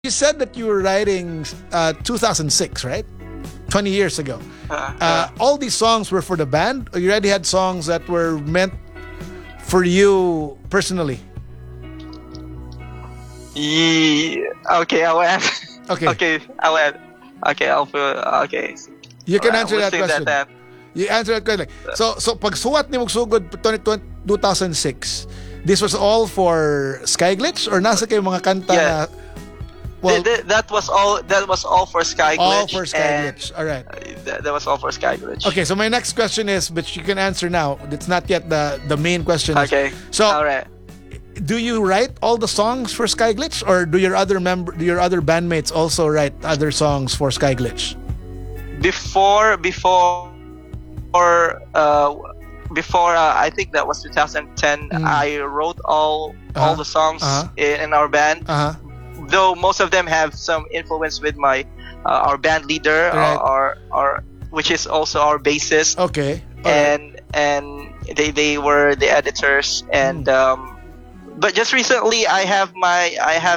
You said that you were writing 2006, right? 20 years ago. All these songs were for the band, or you already had songs that were meant for you personally? Yeah, okay, I'll add. Okay. Okay, I'll add. Okay, I'll put. Okay. You can answer that We'll question. that. You answer that question. So pag suwat ni Magsugod 2006, this was all for Sky Glitch, or nasa kayo mga kanta Yeah. na, well, That was all. That was all for Sky Glitch. all for Sky Glitch. All right. That was all for Sky Glitch. Okay, so my next question is, but you can answer now. It's not yet the main question. Okay. So, all right. do you write all the songs for Sky Glitch, or do your other bandmates also write other songs for Sky Glitch? Before, I think that was 2010. I wrote all the songs in our band. Though most of them have some influence with my our band leader, Right. our which is also our bassist. Okay. All right. And they were the editors. And but just recently I have my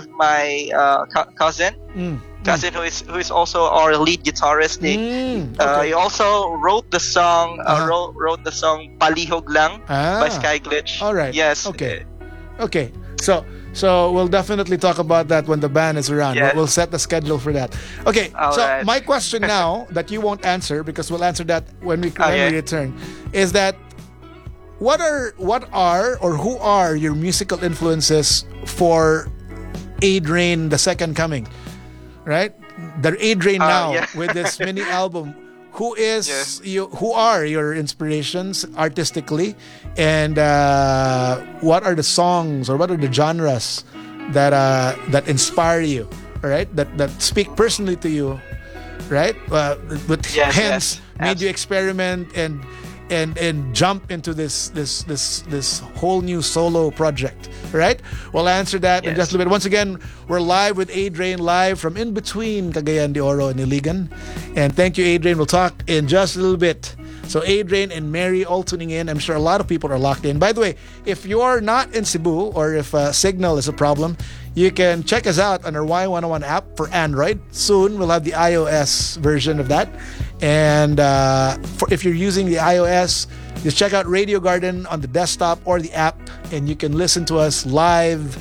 cousin who is also our lead guitarist. Okay. He also wrote the song wrote the song Palihog Lang by Sky Glitch. All right. Yes. Okay. Okay. So we'll definitely talk about that when the band is around. Yeah. We'll set the schedule for that. Okay. All so right. my question now that you won't answer, because we'll answer that when we Okay. return, is that what are or who are your musical influences for Adrain, the Second Coming? Right? The Adrain now yeah. with this mini album. Who is you? Who are your inspirations artistically, and what are the songs or what are the genres that inspire you? All right, that speak personally to you, right? But hence made you experiment and jump into this whole new solo project, right? We'll answer that in just a little bit. Once again, we're live with Adrain, live from in between Cagayan de Oro and Iligan. And thank you, Adrain. We'll talk in just a little bit. So Adrain and Mary all tuning in. I'm sure a lot of people are locked in. By the way, if you're not in Cebu, or if signal is a problem, you can check us out on our Y101 app for Android. Soon we'll have the iOS version of that. And if you're using the iOS, just check out Radio Garden on the desktop or the app, and you can listen to us live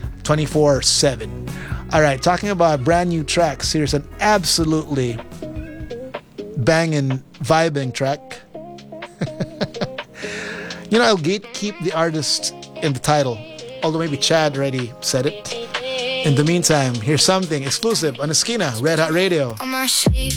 24/7. All right, talking about brand new tracks, here's an absolutely banging, vibing track. I'll gatekeep the artist in the title, although maybe Chad already said it. In the meantime, here's something exclusive on Esquina, Red Hot Radio.